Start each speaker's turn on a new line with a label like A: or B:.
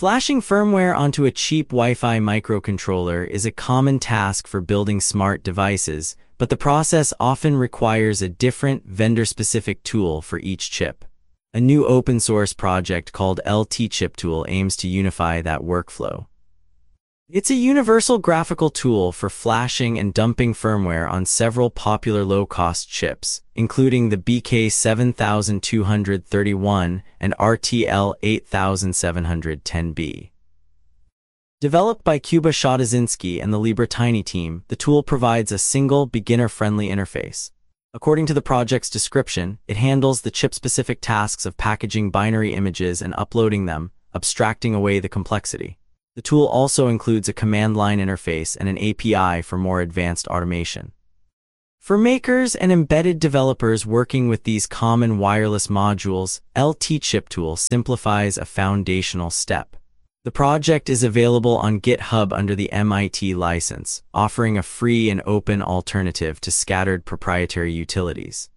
A: Flashing firmware onto a cheap Wi-Fi microcontroller is a common task for building smart devices, but the process often requires a different vendor-specific tool for each chip. A new open-source project called LTChipTool aims to unify that workflow. It's a universal graphical tool for flashing and dumping firmware on several popular low-cost chips, including the BK7231 and RTL8710B. Developed by Kuba Shatazinski and the LibreTiny team, the tool provides a single, beginner-friendly interface. According to the project's description, it handles the chip-specific tasks of packaging binary images and uploading them, abstracting away the complexity. The tool also includes a command line interface and an API for more advanced automation. For makers and embedded developers working with these common wireless modules, LTChipTool simplifies a foundational step. The project is available on GitHub under the MIT license, offering a free and open alternative to scattered proprietary utilities.